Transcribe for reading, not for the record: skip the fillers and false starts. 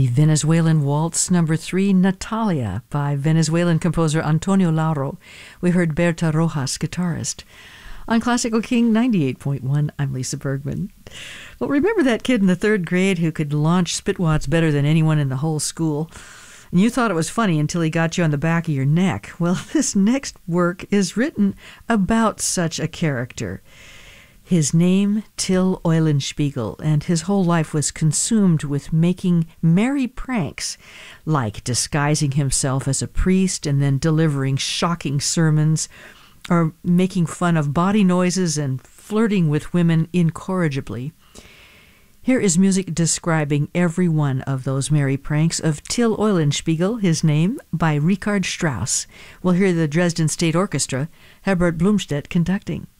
The Venezuelan Waltz Number 3, Natalia, by Venezuelan composer Antonio Lauro. We heard Berta Rojas, guitarist. On Classical King 98.1, I'm Lisa Bergman. Well, remember that kid in the third grade who could launch spitwads better than anyone in the whole school? And you thought it was funny until he got you on the back of your neck. Well, this next work is written about such a character. His name, Till Eulenspiegel, and his whole life was consumed with making merry pranks, like disguising himself as a priest and then delivering shocking sermons, or making fun of body noises and flirting with women incorrigibly. Here is music describing every one of those merry pranks of Till Eulenspiegel, his name, by Richard Strauss. We'll hear the Dresden State Orchestra, Herbert Blumstedt conducting.